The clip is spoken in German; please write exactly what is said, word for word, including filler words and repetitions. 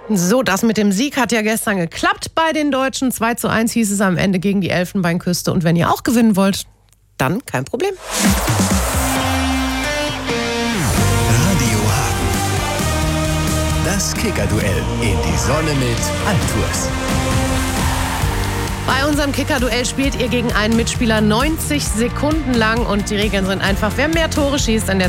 So, das mit dem Sieg hat ja gestern geklappt bei den Deutschen. zwei zu eins hieß es am Ende gegen die Elfenbeinküste. Und wenn ihr auch gewinnen wollt, dann kein Problem. Radio Hagen. Das Kicker-Duell in die Sonne mit Altours. Bei unserem Kicker-Duell spielt ihr gegen einen Mitspieler neunzig Sekunden lang. Und die Regeln sind einfach, wer mehr Tore schießt an der